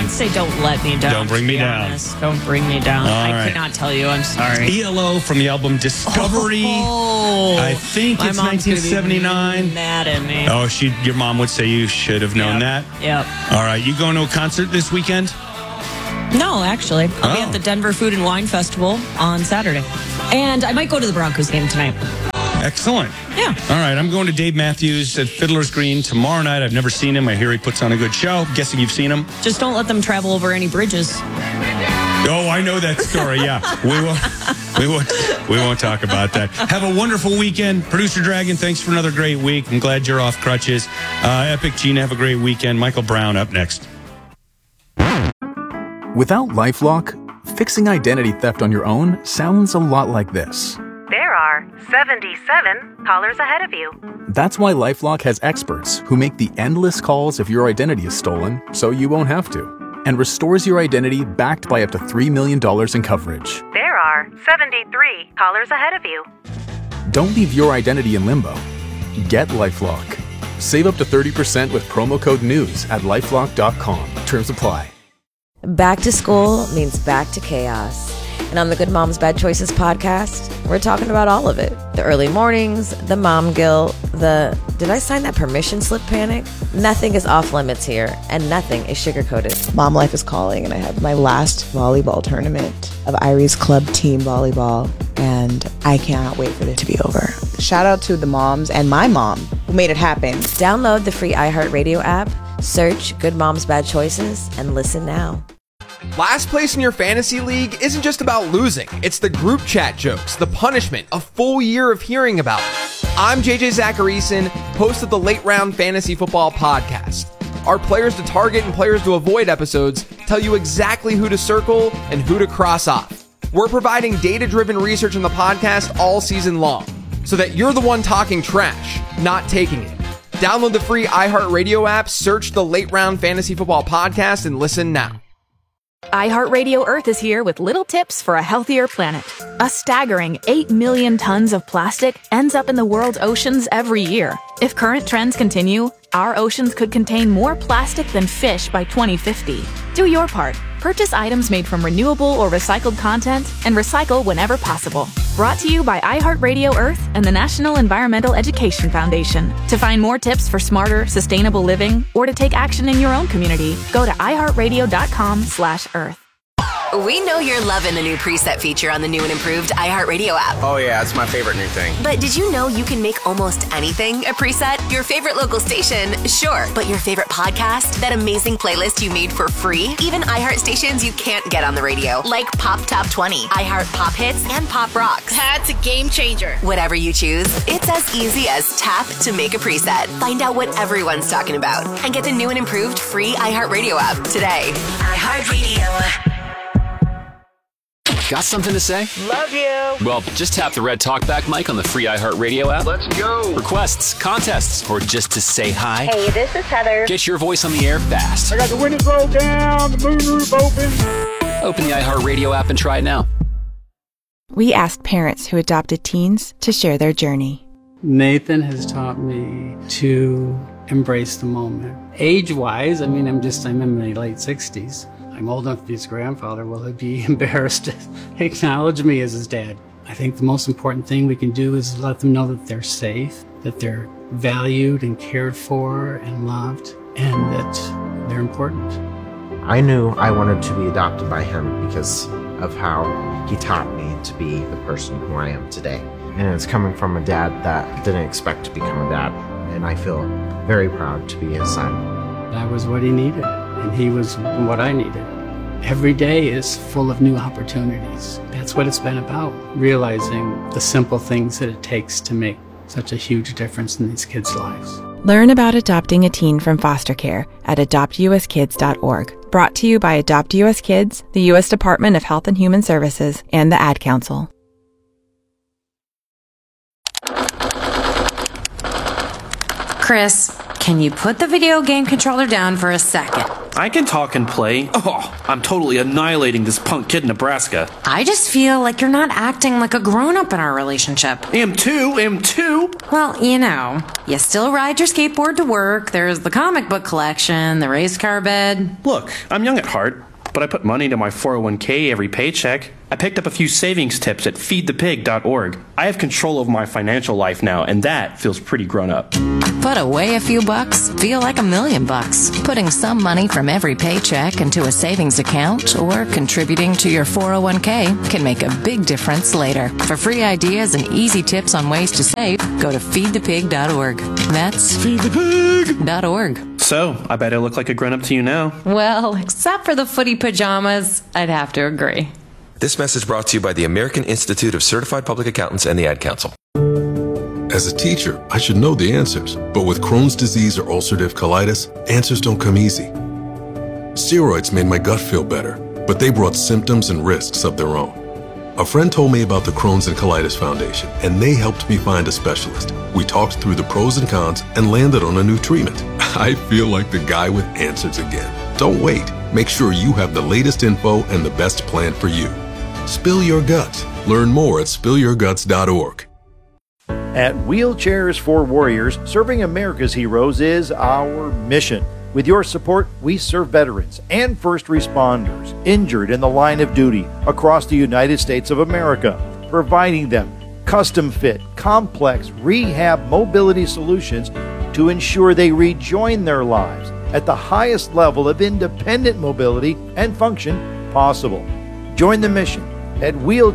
say don't let me down. Don't bring me down. Don't bring me down. I cannot tell you. I'm sorry. ELO from the album Discovery. I think it's 1979. Mad at me. Oh, your mom would say you should have known that. Yep. All right, you going to a concert this weekend? No, actually. I'll be at the Denver Food and Wine Festival on Saturday. And I might go to the Broncos game tonight. Excellent. Yeah. All right, I'm going to Dave Matthews at Fiddler's Green tomorrow night. I've never seen him. I hear he puts on a good show. Guessing you've seen him. Just don't let them travel over any bridges. Oh, I know that story. Yeah, we won't talk about that. Have a wonderful weekend, Producer Dragon. Thanks for another great week. I'm glad you're off crutches. Epic Gina, have a great weekend. Michael Brown up next. Without LifeLock, fixing identity theft on your own sounds a lot like this. There are 77 callers ahead of you. That's why LifeLock has experts who make the endless calls if your identity is stolen, so you won't have to, and restores your identity backed by up to $3 million in coverage. There are 73 callers ahead of you. Don't leave your identity in limbo. Get LifeLock. Save up to 30% with promo code NEWS at LifeLock.com. Terms apply. Back to school means back to chaos. And on the Good Moms Bad Choices podcast, we're talking about all of it. The early mornings, the mom guilt, the did I sign that permission slip panic? Nothing is off limits here, and nothing is sugar-coated. Mom life is calling, and I have my last volleyball tournament of Irie's club team volleyball, and I cannot wait for it to be over. Shout out to the moms and my mom who made it happen. Download the free iHeartRadio app, search Good Moms Bad Choices, and listen now. Last place in your fantasy league isn't just about losing. It's the group chat jokes, the punishment, a full year of hearing about it. I'm JJ Zacharyson, host of the Late Round Fantasy Football Podcast. Our players to target and players to avoid episodes tell you exactly who to circle and who to cross off. We're providing data-driven research in the podcast all season long, so that you're the one talking trash, not taking it. Download the free iHeartRadio app, search the Late Round Fantasy Football Podcast, and listen now. iHeartRadio Earth is here with little tips for a healthier planet. A staggering 8 million tons of plastic ends up in the world's oceans every year. If current trends continue, our oceans could contain more plastic than fish by 2050. Do your part. Purchase items made from renewable or recycled content and recycle whenever possible. Brought to you by iHeartRadio Earth and the National Environmental Education Foundation. To find more tips for smarter, sustainable living or to take action in your own community, go to iHeartRadio.com/Earth. We know you're loving the new preset feature on the new and improved iHeartRadio app. Oh yeah, it's my favorite new thing. But did you know you can make almost anything a preset? Your favorite local station, sure. But your favorite podcast? That amazing playlist you made for free? Even iHeart stations you can't get on the radio, like Pop Top 20, iHeart Pop Hits, and Pop Rocks. That's a game changer. Whatever you choose, it's as easy as tap to make a preset. Find out what everyone's talking about and get the new and improved free iHeartRadio app today. iHeartRadio. Got something to say? Love you. Well, just tap the red talkback mic on the free iHeartRadio app. Let's go. Requests, contests, or just to say hi. Hey, this is Heather. Get your voice on the air fast. I got the windows rolled down, the moonroof open. Open the iHeartRadio app and try it now. We asked parents who adopted teens to share their journey. Nathan has taught me to embrace the moment. Age-wise, I'm in my late 60s. I'm old enough to be his grandfather. Will he be embarrassed to acknowledge me as his dad? I think the most important thing we can do is let them know that they're safe, that they're valued and cared for and loved, and that they're important. I knew I wanted to be adopted by him because of how he taught me to be the person who I am today. And it's coming from a dad that didn't expect to become a dad, and I feel very proud to be his son. I was what he needed, and he was what I needed. Every day is full of new opportunities. That's what it's been about, realizing the simple things that it takes to make such a huge difference in these kids' lives. Learn about adopting a teen from foster care at adoptuskids.org. Brought to you by Adopt US Kids, the U.S. Department of Health and Human Services, and the Ad Council. Chris, Can you put the video game controller down for a second? I can talk and play. Oh, I'm totally annihilating this punk kid in Nebraska. I just feel like you're not acting like a grown-up in our relationship. Am too. Well, you still ride your skateboard to work, there's the comic book collection, the race car bed. Look, I'm young at heart, but I put money into my 401k every paycheck. I picked up a few savings tips at feedthepig.org. I have control over my financial life now, and that feels pretty grown up. Put away a few bucks, feel like $1 million. Putting some money from every paycheck into a savings account or contributing to your 401k can make a big difference later. For free ideas and easy tips on ways to save, go to feedthepig.org. That's feedthepig.org. So, I bet I look like a grown-up to you now. Well, except for the footy pajamas, I'd have to agree. This message brought to you by the American Institute of Certified Public Accountants and the Ad Council. As a teacher, I should know the answers, but with Crohn's disease or ulcerative colitis, answers don't come easy. Steroids made my gut feel better, but they brought symptoms and risks of their own. A friend told me about the Crohn's and Colitis Foundation, and they helped me find a specialist. We talked through the pros and cons and landed on a new treatment. I feel like the guy with answers again. Don't wait. Make sure you have the latest info and the best plan for you. Spill your guts. Learn more at spillyourguts.org. At Wheelchairs for Warriors, serving America's heroes is our mission. With your support, we serve veterans and first responders injured in the line of duty across the United States of America, providing them custom-fit, complex rehab mobility solutions to ensure they rejoin their lives at the highest level of independent mobility and function possible. Join the mission at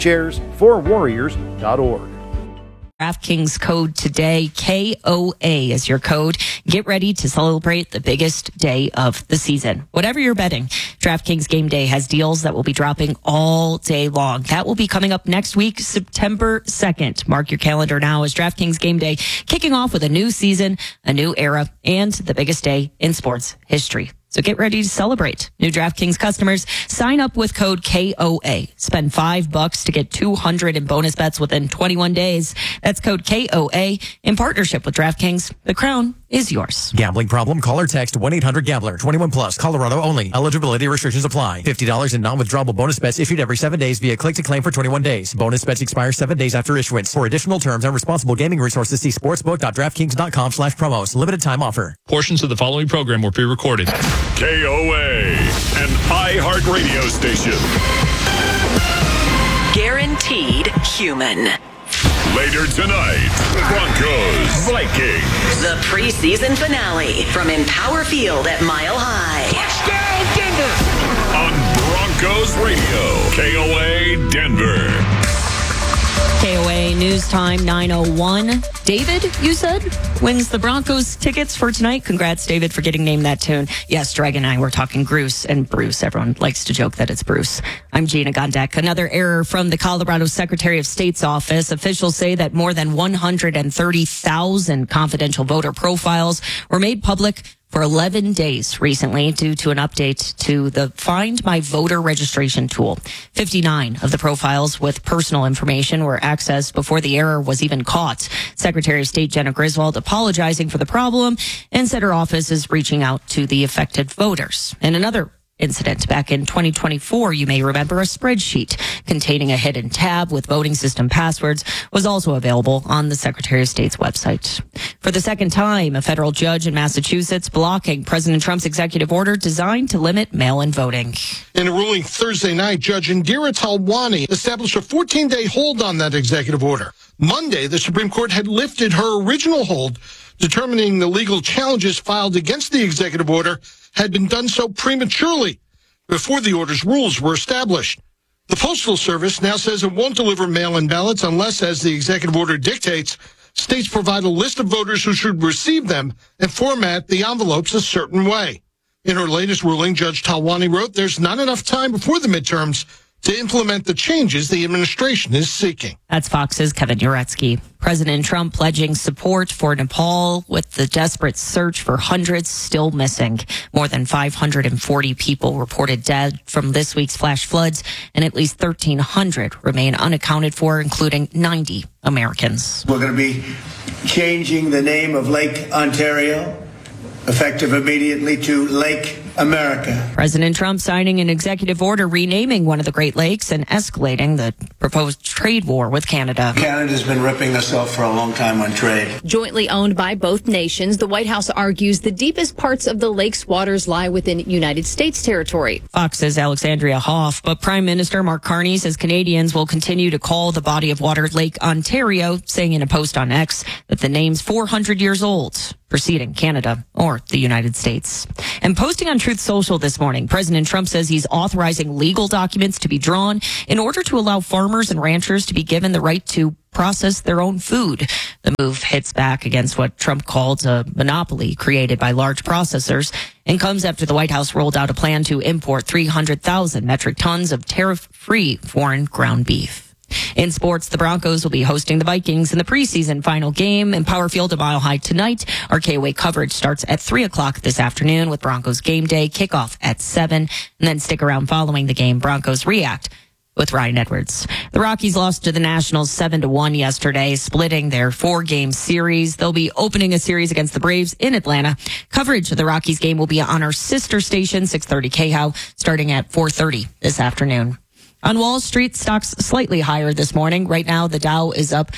wheelchairsforwarriors.org. DraftKings code today, KOA is your code. Get ready to celebrate the biggest day of the season. Whatever you're betting, DraftKings Game Day has deals that will be dropping all day long. That will be coming up next week, September 2nd. Mark your calendar now as DraftKings Game Day kicking off with a new season, a new era, and the biggest day in sports history. So get ready to celebrate. New DraftKings customers, sign up with code KOA. Spend $5 to get $200 in bonus bets within 21 days. That's code KOA in partnership with DraftKings. The crown is yours. Gambling problem? Call or text 1-800-GAMBLER. 21 plus. Colorado only. Eligibility restrictions apply. $50 in non-withdrawable bonus bets issued every 7 days via click to claim for 21 days. Bonus bets expire 7 days after issuance. For additional terms and responsible gaming resources, see sportsbook.draftkings.com/promos. Limited time offer. Portions of the following program were pre-recorded. KOA, an iHeart radio station. Guaranteed human. Later tonight, Broncos, Vikings. The preseason finale from Empower Field at Mile High. Touchdown, Denver! On Broncos Radio, KOA Denver. KOA News Time 9:01. David, you said, wins the Broncos tickets for tonight. Congrats, David, for getting named that tune. Yes, Drag and I were talking Bruce and Bruce. Everyone likes to joke that it's Bruce. I'm Gina Gondek. Another error from the Colorado Secretary of State's office. Officials say that more than 130,000 confidential voter profiles were made public for 11 days recently due to an update to the Find My Voter registration tool. 59 of the profiles with personal information were accessed before the error was even caught. Secretary of State Jenna Griswold apologizing for the problem and said her office is reaching out to the affected voters. And another incident back in 2024, you may remember a spreadsheet containing a hidden tab with voting system passwords was also available on the Secretary of State's website. For the second time, a federal judge in Massachusetts blocking President Trump's executive order designed to limit mail-in voting. In a ruling Thursday night, Judge Indira Talwani established a 14-day hold on that executive order. Monday, the Supreme Court had lifted her original hold, determining the legal challenges filed against the executive order had been done so prematurely before the order's rules were established. The Postal Service now says it won't deliver mail-in ballots unless, as the executive order dictates, states provide a list of voters who should receive them and format the envelopes a certain way. In her latest ruling, Judge Talwani wrote there's not enough time before the midterms to implement the changes the administration is seeking. That's Fox's Kevin Uretsky. President Trump pledging support for Nepal with the desperate search for hundreds still missing. More than 540 people reported dead from this week's flash floods, and at least 1,300 remain unaccounted for, including 90 Americans. We're going to be changing the name of Lake Ontario effective immediately, to Lake America. President Trump signing an executive order renaming one of the Great Lakes and escalating the proposed trade war with Canada. Canada's been ripping us off for a long time on trade. Jointly owned by both nations, the White House argues the deepest parts of the lake's waters lie within United States territory. Fox's Alexandria Hoff, but Prime Minister Mark Carney says Canadians will continue to call the body of water Lake Ontario, saying in a post on X that the name's 400 years old, preceding Canada or the United States. And posting on Truth Social this morning, President Trump says he's authorizing legal documents to be drawn in order to allow farmers and ranchers to be given the right to process their own food. The move hits back against what Trump called a monopoly created by large processors and comes after the White House rolled out a plan to import 300,000 metric tons of tariff-free foreign ground beef. In sports, the Broncos will be hosting the Vikings in the preseason final game in Power Field at Mile High tonight. Our KOA coverage starts at 3 o'clock this afternoon with Broncos game day kickoff at 7. And then stick around following the game. Broncos React with Ryan Edwards. The Rockies lost to the Nationals 7-1 yesterday, splitting their 4-game series. They'll be opening a series against the Braves in Atlanta. Coverage of the Rockies game will be on our sister station, 630 KHOW, starting at 4:30 this afternoon. On Wall Street, stocks slightly higher this morning. Right now, the Dow is up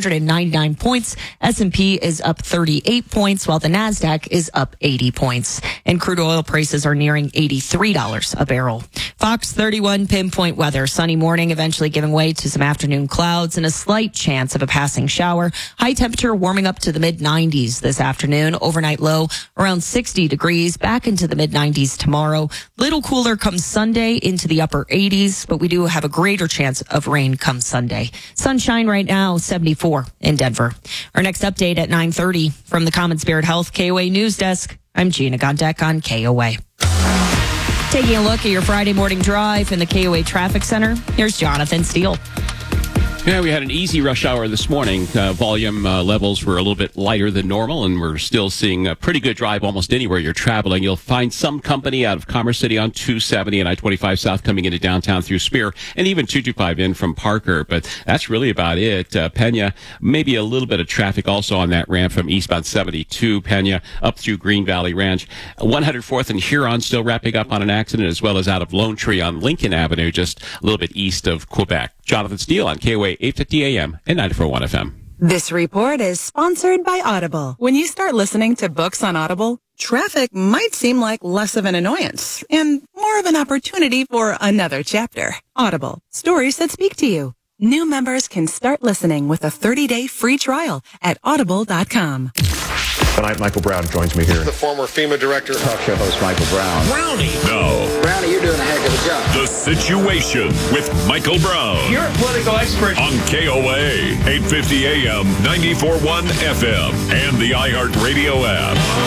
199 points. S&P is up 38 points, while the NASDAQ is up 80 points. And crude oil prices are nearing $83 a barrel. Fox 31 pinpoint weather. Sunny morning, eventually giving way to some afternoon clouds and a slight chance of a passing shower. High temperature warming up to the mid-90s this afternoon. Overnight low around 60 degrees. Back into the mid-90s tomorrow. Little cooler comes Sunday into the upper 80s, but we do have a greater chance of rain come Sunday. Sunshine right now, 74 in Denver. Our next update at 9:30 from the Common Spirit Health KOA News Desk. I'm Gina Gondek on KOA. Taking a look at your Friday morning drive in the KOA Traffic Center, here's Jonathan Steele. Yeah, we had an easy rush hour this morning. Volume levels were a little bit lighter than normal, and we're still seeing a pretty good drive almost anywhere you're traveling. You'll find some company out of Commerce City on 270 and I-25 South coming into downtown through Spear, and even 225 in from Parker. But that's really about it. Pena, maybe a little bit of traffic also on that ramp from eastbound 72 Pena up through Green Valley Ranch. 104th and Huron still wrapping up on an accident, as well as out of Lone Tree on Lincoln Avenue, just a little bit east of Quebec. Jonathan Steele on KOA 850 AM and 94.1 FM. This report is sponsored by Audible. When you start listening to books on Audible, traffic might seem like less of an annoyance and more of an opportunity for another chapter. Audible, stories that speak to you. New members can start listening with a 30-day free trial at audible.com. Tonight, Michael Brown joins me here. The former FEMA director. Talk show host Michael Brown. Brownie. No. Brownie, you're doing a heck of a job. The Situation with Michael Brown. You're a political expert. On KOA, 850 AM, 94.1 FM, and the iHeartRadio app.